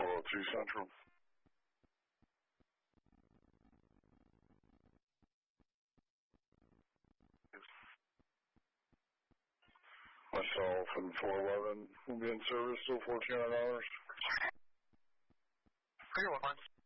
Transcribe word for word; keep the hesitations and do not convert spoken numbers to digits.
four oh two Central. Myself and four eleven will be in service till fourteen hundred dollars. three one one.